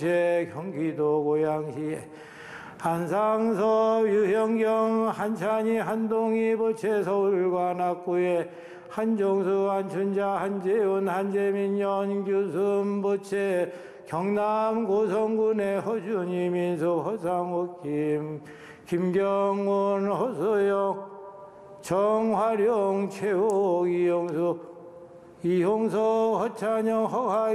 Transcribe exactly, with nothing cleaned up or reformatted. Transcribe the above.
경기도 고양시 한상섭 유형경 한찬희 한동희 보채 서울과 낙구에 한종수 한춘자 한재훈 한재민 연규순 보채 경남 고성군의 허준희 민수 허상욱 김 김경훈 허소영 정화룡 최욱 이용수 이홍석 허찬영 허하